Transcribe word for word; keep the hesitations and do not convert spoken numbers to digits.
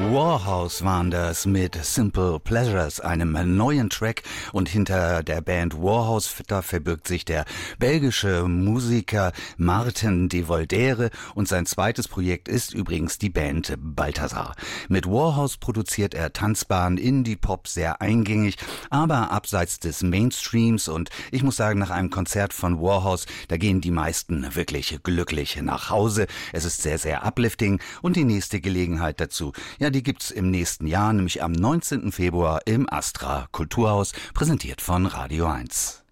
Warhouse waren das mit Simple Pleasures, einem neuen Track, und hinter der Band Warhouse da verbirgt sich der belgische Musiker Martin de Voldere und sein zweites Projekt ist übrigens die Band Balthasar. Mit Warhouse produziert er tanzbaren Indie-Pop, sehr eingängig, aber abseits des Mainstreams, und ich muss sagen, nach einem Konzert von Warhouse, da gehen die meisten wirklich glücklich nach Hause. Es ist sehr, sehr uplifting und die nächste Gelegenheit dazu, ja, die gibt's im nächsten Jahr, nämlich am neunzehnten Februar im Astra Kulturhaus, präsentiert von Radio eins.